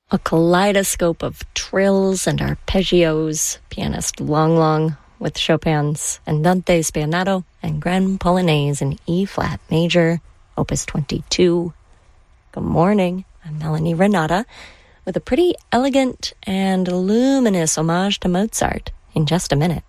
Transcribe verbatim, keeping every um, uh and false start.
A kaleidoscope of trills and arpeggios, pianist Long Long with Chopin's Andante Spianato and Grand Polonaise in E-flat major, opus twenty-two. Good morning, I'm Melanie Renata with a pretty elegant and luminous homage to Mozart in just a minute.